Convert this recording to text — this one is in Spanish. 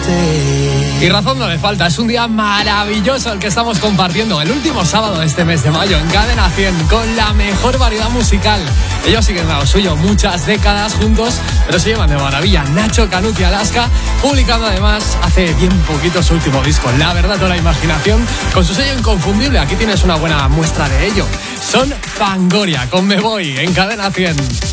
Y razón no le falta, es un día maravilloso el que estamos compartiendo, el último sábado de este mes de mayo en Cadena 100, con la mejor variedad musical. Ellos siguen a lo suyo muchas décadas juntos, pero se llevan de maravilla. Nacho, Canut y Alaska, publicando además hace bien poquito su último disco, La Verdad o la Imaginación, con su sello inconfundible. Aquí tienes una buena muestra de ello. Son Fangoria, con Me Voy, en Cadena 100.